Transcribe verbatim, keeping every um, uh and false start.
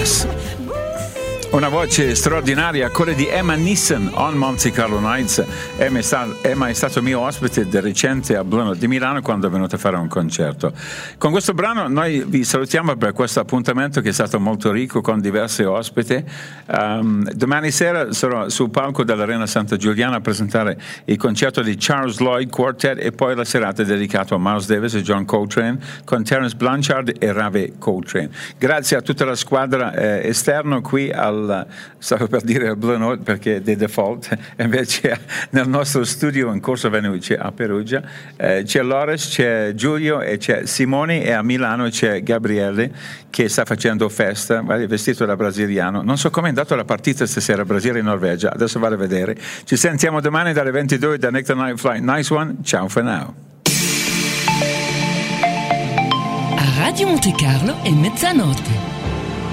Yes. Una voce straordinaria, quella di Emma Nissen on Monte Carlo Nights. Emma è, stato, Emma è stato mio ospite del recente a Bruno di Milano quando è venuto a fare un concerto. Con questo brano noi vi salutiamo per questo appuntamento che è stato molto ricco con diversi ospiti. Um, domani sera sarò sul palco dell'Arena Santa Giuliana a presentare il concerto di Charles Lloyd Quartet e poi la serata dedicata a Miles Davis e John Coltrane con Terence Blanchard e Ravi Coltrane. Grazie a tutta la squadra eh, esterna qui al stavo per dire al Blue Note perché di default invece nel nostro studio in Corso Venucci a Perugia eh, c'è Loris, c'è Giulio e c'è Simone e a Milano c'è Gabriele che sta facendo festa, vestito da brasiliano. Non so come è andata la partita stasera Brasile e Norvegia, adesso vado a vedere. Ci sentiamo domani dalle ventidue da Nick the Night Flight. Nice one, ciao for now. A Radio Monte Carlo è mezzanotte.